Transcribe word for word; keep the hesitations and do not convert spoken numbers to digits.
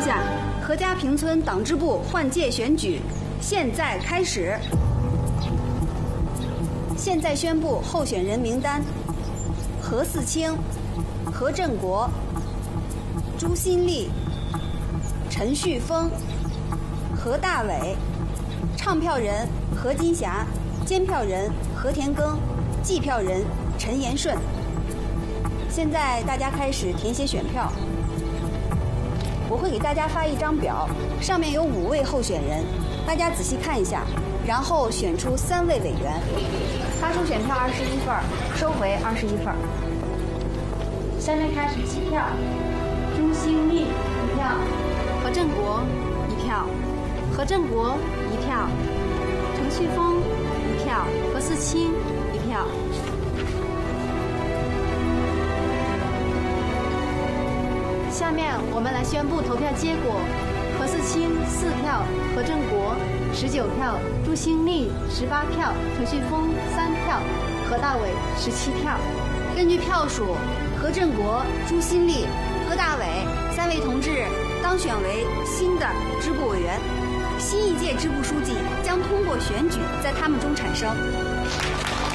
下，何家坪村党支部换届选举现在开始。现在宣布候选人名单：何四清、何振国、朱新丽、陈旭峰、何大伟。唱票人何金霞，监票人何田耕，计票人陈延顺。现在大家开始填写选票。我会给大家发一张表，上面有五位候选人，大家仔细看一下，然后选出三位委员。发出选票二十一份，收回二十一份。下面开始计票。朱新丽一票，何振国一票，何振国一票，陈旭峰一票，何四清一票。下面我们来宣布投票结果：何四清四票，何振国十九票，朱新丽十八票，陈旭峰三票，何大伟十七票。根据票数，何振国、朱新丽、何大伟三位同志当选为新的支部委员，新一届支部书记将通过选举在他们中产生。